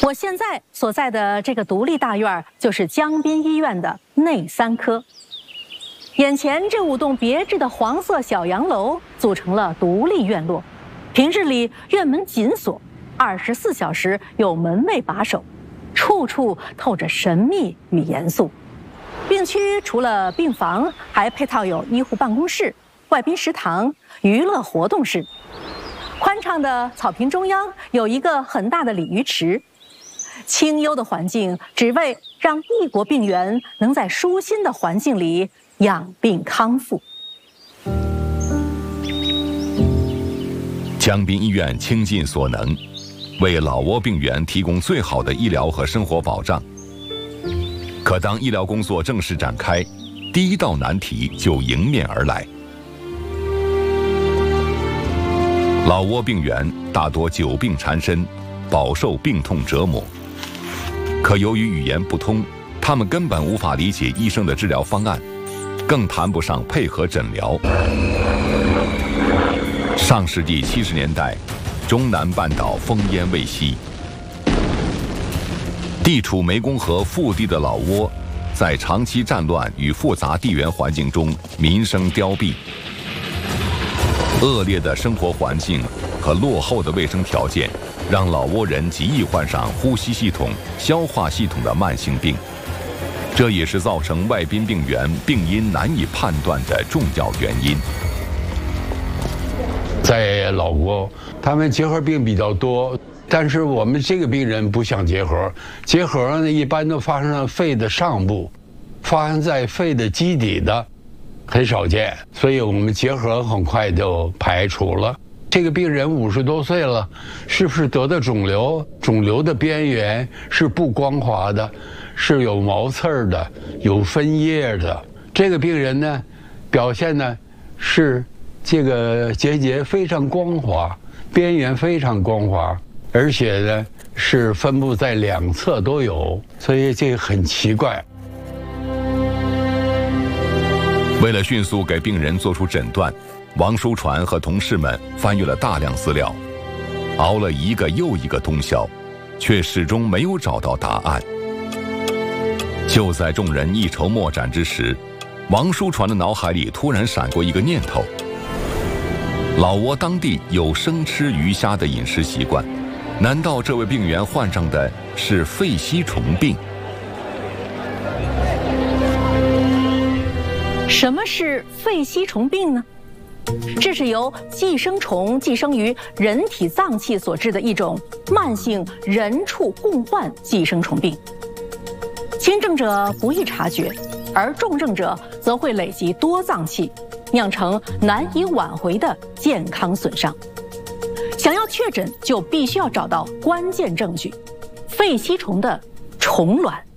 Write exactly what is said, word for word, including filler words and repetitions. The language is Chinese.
我现在所在的这个独立大院就是江滨医院的内三科。眼前这五栋别致的黄色小洋楼组成了独立院落，平日里院门紧锁，二十四小时有门卫把守，处处透着神秘与严肃。病区除了病房，还配套有医护办公室、外宾食堂、娱乐活动室。宽敞的草坪中央有一个很大的鲤鱼池。清幽的环境，只为让异国病员能在舒心的环境里养病康复。 江滨医院倾尽所能，为老挝病员提供最好的医疗和生活保障。可当医疗工作正式展开，第一道难题就迎面而来。老挝病员大多久病缠身，饱受病痛折磨。可由于语言不通，他们根本无法理解医生的治疗方案，更谈不上配合诊疗。上世纪七十年代，中南半岛烽烟未息，地处湄公河腹地的老挝，在长期战乱与复杂地缘环境中民生凋敝。恶劣的生活环境和落后的卫生条件，让老挝人极易患上呼吸系统、消化系统的慢性病，这也是造成外宾病源病因难以判断的重要原因。 在老挝，他们结核病比较多，但是我们这个病人不像结核，结核呢一般都发生在肺的上部，发生在肺的基底的很少见，所以我们结核很快就排除了。这个病人五十多岁了，是不是得的肿瘤？肿瘤的边缘是不光滑的，是有毛刺儿的，有分叶的。这个病人呢，表现呢是这个结节非常光滑，边缘非常光滑，而且呢是分布在两侧都有，所以这个很奇怪。 为了迅速给病人做出诊断，王书传和同事们翻阅了大量资料，熬了一个又一个通宵，却始终没有找到答案。就在众人一筹莫展之时，王书传的脑海里突然闪过一个念头：老挝当地有生吃鱼虾的饮食习惯，难道这位病员患上的是肺吸虫病？ 什么是肺吸虫病呢？这是由寄生虫寄生于人体脏器所致的一种慢性人畜共患寄生虫病。轻症者不易察觉，而重症者则会累积多脏器，酿成难以挽回的健康损伤。想要确诊，就必须要找到关键证据——肺吸虫的虫卵。